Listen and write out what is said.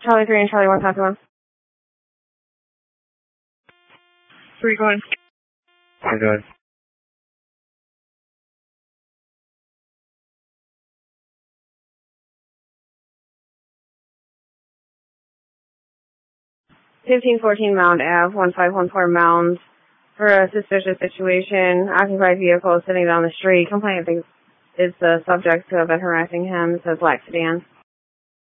Charlie 3 and Charlie 1, copy 1. 3 going. How you doing? $1514 Mound Ave, 1514 Mound. For a suspicious situation, occupied vehicle sitting down the street. Complainant thinks is the subject who have been harassing him. It says black sedan.